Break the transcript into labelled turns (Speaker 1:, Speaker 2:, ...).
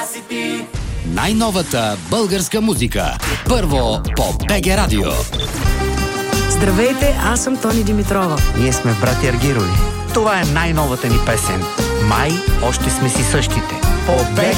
Speaker 1: си ти.
Speaker 2: Най-новата българска музика. Първо по БГ Радио.
Speaker 3: Здравейте, аз съм Тони Димитрова.
Speaker 4: Ние сме братя Аргирови. Това е най-новата ни песен. Май още сме си същите. По БГ